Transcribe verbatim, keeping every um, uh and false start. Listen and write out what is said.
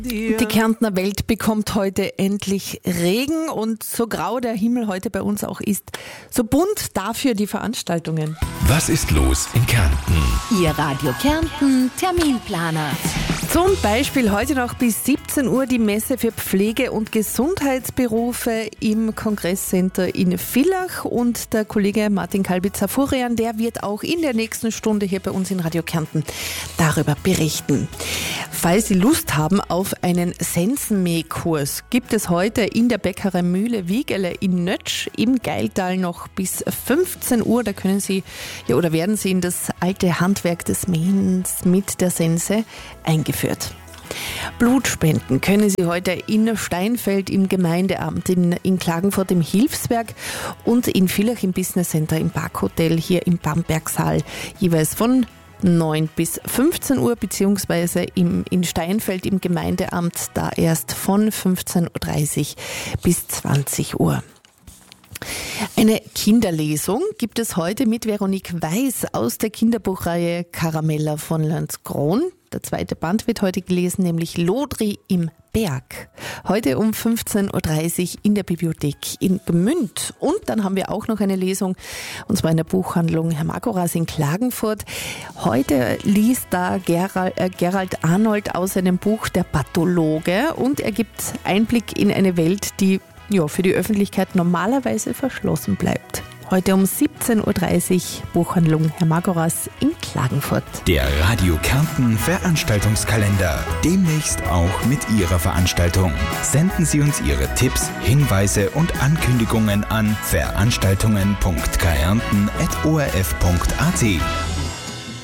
Die Kärntner Welt bekommt heute endlich Regen und so grau der Himmel heute bei uns auch ist, so bunt dafür die Veranstaltungen. Was ist los in Kärnten? Ihr Radio Kärnten Terminplaner. Zum Beispiel heute noch bis siebzehn Uhr die Messe für Pflege- und Gesundheitsberufe im Kongresscenter in Villach und der Kollege Martin Kalbitzer-Furian, der wird auch in der nächsten Stunde hier bei uns in Radio Kärnten darüber berichten. Falls Sie Lust haben auf einen Sensenmähkurs, gibt es heute in der Bäckerei Mühle Wiegele in Nötsch im Geiltal noch bis fünfzehn Uhr. Da können Sie ja oder werden Sie in das alte Handwerk des Mähens mit der Sense eingeführt. Blutspenden können Sie heute in Steinfeld im Gemeindeamt, in, in Klagenfurt im Hilfswerk und in Villach im Business Center im Parkhotel hier im Bambergsaal jeweils von neun bis fünfzehn Uhr, beziehungsweise im, in Steinfeld im Gemeindeamt da erst von fünfzehn Uhr dreißig bis zwanzig Uhr. Eine Kinderlesung gibt es heute mit Veronique Weiß aus der Kinderbuchreihe Caramella von Landskron. Der zweite Band wird heute gelesen, nämlich Lodri im Berg. Heute um fünfzehn Uhr dreißig in der Bibliothek in Gmünd. Und dann haben wir auch noch eine Lesung, und zwar in der Buchhandlung Hermagoras in Klagenfurt. Heute liest da Gerald, äh, Gerald Arnold aus seinem Buch Der Pathologe und er gibt Einblick in eine Welt, die ja, für die Öffentlichkeit normalerweise verschlossen bleibt. Heute um siebzehn Uhr dreißig Buchhandlung Hermagoras in Klagenfurt. Der Radio Kärnten Veranstaltungskalender. Demnächst auch mit Ihrer Veranstaltung. Senden Sie uns Ihre Tipps, Hinweise und Ankündigungen an veranstaltungen punkt kärnten at o r f punkt a t.